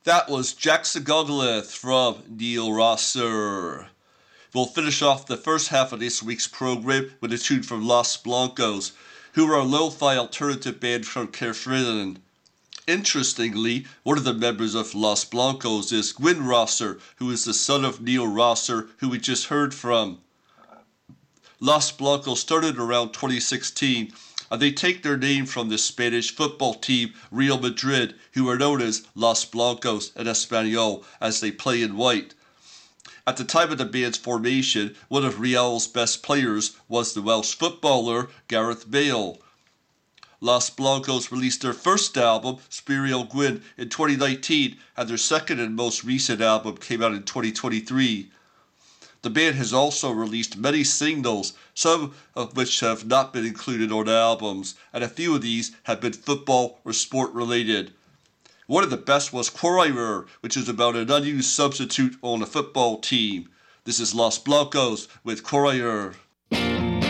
That was Jackson Gogolith from Neil Rosser. We'll finish off the first half of this week's program with a tune from Los Blancos, who are a lo-fi alternative band from Caerphilly. Interestingly, one of the members of Los Blancos is Gwyn Rosser, who is the son of Neil Rosser, who we just heard from. Los Blancos started around 2016, and they take their name from the Spanish football team Real Madrid, who are known as Los Blancos in Espanol, as they play in white. At the time of the band's formation, one of Real's best players was the Welsh footballer Gareth Bale. Los Blancos released their first album, Spurial Gwyn, in 2019, and their second and most recent album came out in 2023. The band has also released many singles, some of which have not been included on albums, and a few of these have been football or sport related. One of the best was Coureur, which is about an unused substitute on a football team. This is Los Blancos with Coureur.